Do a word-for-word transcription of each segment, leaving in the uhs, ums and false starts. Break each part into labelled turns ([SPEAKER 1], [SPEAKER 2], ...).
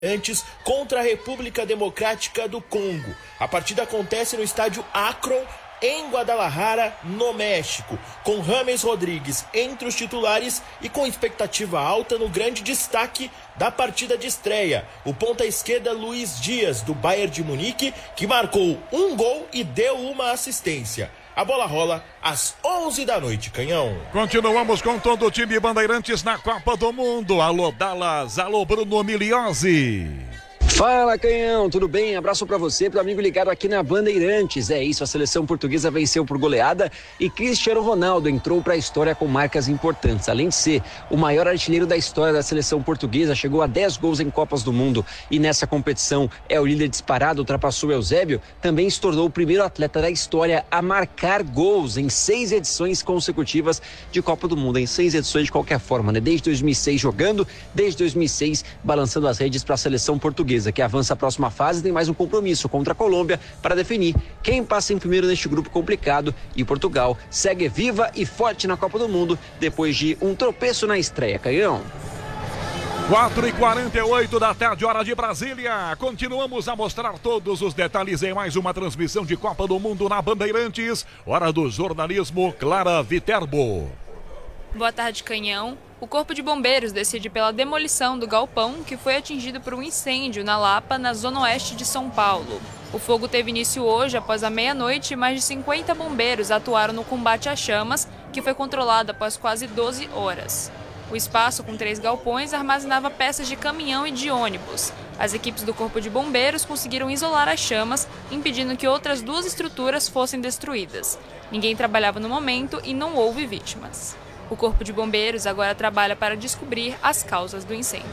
[SPEAKER 1] antes contra a República Democrática do Congo. A partida acontece no estádio Akron, em Guadalajara, no México, com James Rodrigues entre os titulares e com expectativa alta no grande destaque da partida de estreia, o ponta-esquerda Luiz Dias, do Bayern de Munique, que marcou um gol e deu uma assistência. A bola rola às onze da noite, Canhão.
[SPEAKER 2] Continuamos com todo o time Bandeirantes na Copa do Mundo. Alô Dallas, alô Bruno Miliozzi.
[SPEAKER 3] Fala, Canhão, tudo bem? Abraço pra você, pro amigo ligado aqui na Bandeirantes. É isso, a seleção portuguesa venceu por goleada e Cristiano Ronaldo entrou pra história com marcas importantes. Além de ser o maior artilheiro da história da seleção portuguesa, chegou a dez gols em Copas do Mundo e nessa competição é o líder disparado, ultrapassou o Eusébio, também se tornou o primeiro atleta da história a marcar gols em seis edições consecutivas de Copa do Mundo, em seis edições de qualquer forma, né? Desde dois mil e seis jogando, desde dois mil e seis balançando as redes para a seleção portuguesa, que avança a próxima fase, tem mais um compromisso contra a Colômbia para definir quem passa em primeiro neste grupo complicado, e Portugal segue viva e forte na Copa do Mundo depois de um tropeço na estreia, Canhão.
[SPEAKER 2] quatro e quarenta e oito da tarde, hora de Brasília. Continuamos a mostrar todos os detalhes em mais uma transmissão de Copa do Mundo na Bandeirantes. Hora do jornalismo, Clara Viterbo.
[SPEAKER 4] Boa tarde, Canhão. O Corpo de Bombeiros decide pela demolição do galpão que foi atingido por um incêndio na Lapa, na zona oeste de São Paulo. O fogo teve início hoje após a meia-noite e mais de cinquenta bombeiros atuaram no combate às chamas, que foi controlado após quase doze horas. O espaço, com três galpões, armazenava peças de caminhão e de ônibus. As equipes do Corpo de Bombeiros conseguiram isolar as chamas, impedindo que outras duas estruturas fossem destruídas. Ninguém trabalhava no momento e não houve vítimas. O Corpo de Bombeiros agora trabalha para descobrir as causas do incêndio.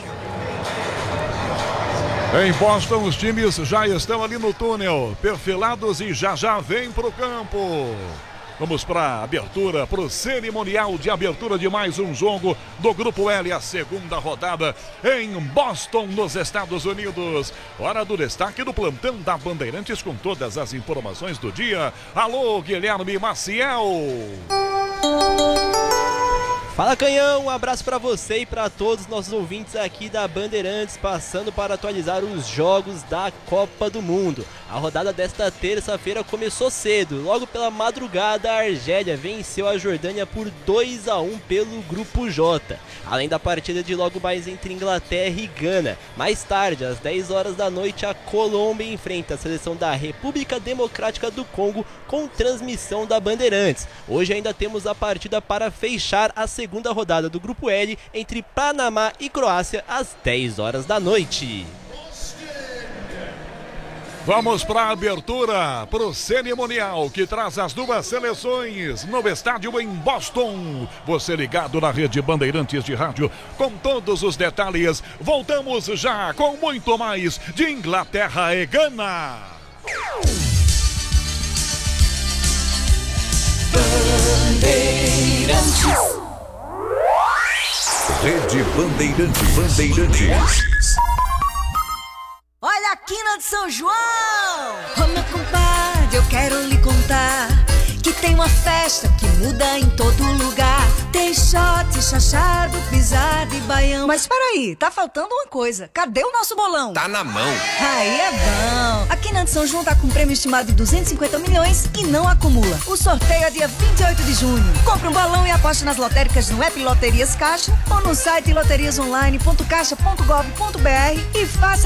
[SPEAKER 2] Em Boston, os times já estão ali no túnel, perfilados e já já vem para o campo. Vamos para a abertura, para o cerimonial de abertura de mais um jogo do Grupo L, a segunda rodada em Boston, nos Estados Unidos. Hora do destaque do plantão da Bandeirantes com todas as informações do dia. Alô, Guilherme Maciel.
[SPEAKER 5] Fala, Canhão, um abraço para você e para todos os nossos ouvintes aqui da Bandeirantes, passando para atualizar os jogos da Copa do Mundo. A rodada desta terça-feira começou cedo, logo pela madrugada a Argélia venceu a Jordânia por dois a um pelo Grupo J, além da partida de logo mais entre Inglaterra e Gana. Mais tarde, às dez horas da noite, a Colômbia enfrenta a seleção da República Democrática do Congo com transmissão da Bandeirantes. Hoje ainda temos a partida para fechar a segunda segunda rodada do Grupo L entre Panamá e Croácia às dez horas da noite.
[SPEAKER 2] Vamos para a abertura, para o cerimonial que traz as duas seleções no estádio em Boston. Você ligado na rede Bandeirantes de rádio com todos os detalhes. Voltamos já com muito mais de Inglaterra e Gana.
[SPEAKER 6] Bandeirantes. Rede Bandeirantes. Bandeirantes.
[SPEAKER 7] Olha a quina de São João! Ô meu compadre, eu quero lhe contar que tem uma festa que muda em todo lugar. Tem shot, chachado, pisada e baião. Mas peraí, tá faltando uma coisa. Cadê o nosso bolão?
[SPEAKER 8] Tá na mão.
[SPEAKER 7] Aí é bom. A Quina de São João tá com um prêmio estimado de duzentos e cinquenta milhões e não acumula. O sorteio é dia vinte e oito de junho. Compre um balão e aposte nas lotéricas no app Loterias Caixa ou no site loterias online ponto caixa ponto gov ponto br e faça